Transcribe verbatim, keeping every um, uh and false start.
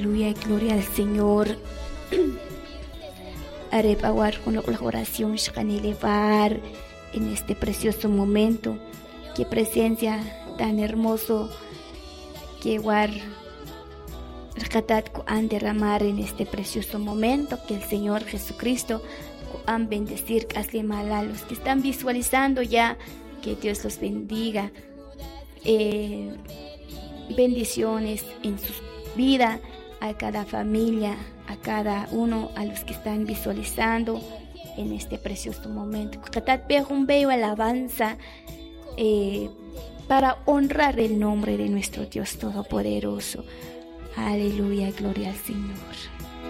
Aleluya, gloria al Señor. Haré pagar con la oración y elevar en este precioso momento. Qué presencia tan hermoso que war han derramar en este precioso momento. Que el Señor Jesucristo han bendecir a los que están visualizando ya. Que Dios los bendiga. Eh, bendiciones en su vida, a cada familia, a cada uno, a los que están visualizando en este precioso momento. Un bello alabanza eh, para honrar el nombre de nuestro Dios Todopoderoso. Aleluya, gloria al Señor.